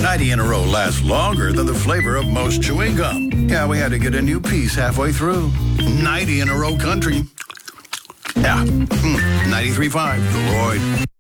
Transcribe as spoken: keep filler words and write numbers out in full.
ninety in a row lasts longer than the flavor of most chewing gum. Yeah, we had to get a new piece halfway through. ninety in a row country. Yeah, mm, ninety-three point five, The Lloyd.